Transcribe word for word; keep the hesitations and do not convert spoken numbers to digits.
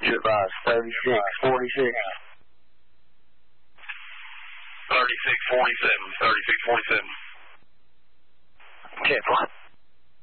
You advise thirty-six forty-six. thirty-six forty-seven, thirty-six forty-seven. ten four.